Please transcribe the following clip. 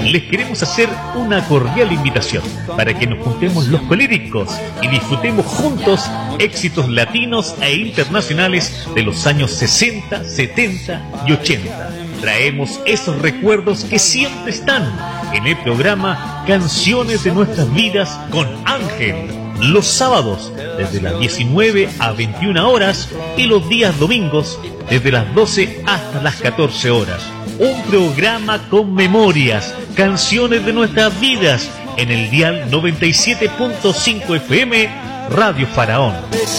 les queremos hacer una cordial invitación para que nos juntemos los colíricos y disfrutemos juntos éxitos latinos e internacionales de los años 60, 70 y 80. Traemos esos recuerdos que siempre están en el programa Canciones de Nuestras Vidas con Ángel, los sábados desde las 19 a 21 horas y los días domingos desde las 12 hasta las 14 horas. Un programa con memorias, canciones de nuestras vidas en el dial 97.5 FM Radio Faraón.